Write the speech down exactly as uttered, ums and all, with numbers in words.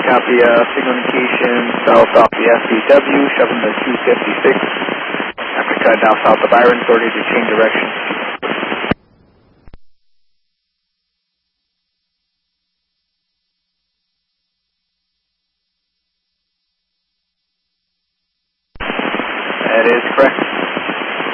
copy, uh, signal indication, south off the S C W, shoving the two fifty-six. Africa, now south of Byron, sorry to change direction. That is correct.